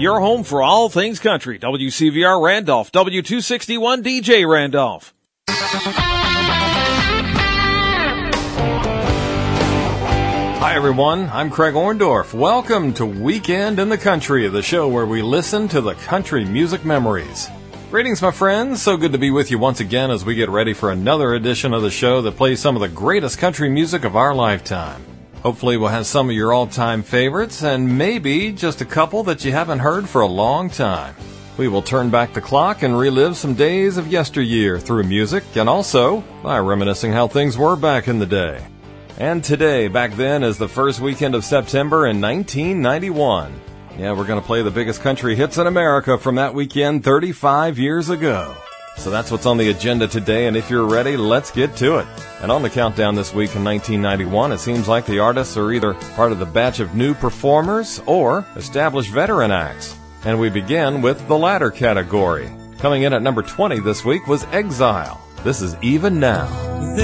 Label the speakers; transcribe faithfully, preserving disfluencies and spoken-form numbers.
Speaker 1: your home for all things country. W C V R Randolph, W two sixty-one D J Randolph.
Speaker 2: Hi, everyone. I'm Craig Orndorff. Welcome to Weekend in the Country, the show where we listen to the country music memories. Greetings, my friends. So good to be with you once again as we get ready for another edition of the show that plays some of the greatest country music of our lifetime. Hopefully we'll have some of your all-time favorites and maybe just a couple that you haven't heard for a long time. We will turn back the clock and relive some days of yesteryear through music and also by reminiscing how things were back in the day. And today, back then, is the first weekend of September in nineteen ninety-one. Yeah, we're going to play the biggest country hits in America from that weekend thirty-five years ago. So that's what's on the agenda today, and if you're ready, let's get to it. And on the countdown this week in nineteen ninety-one, it seems like the artists are either part of the batch of new performers or established veteran acts. And we begin with the latter category. Coming in at number twenty this week was Exile. This is Even Now.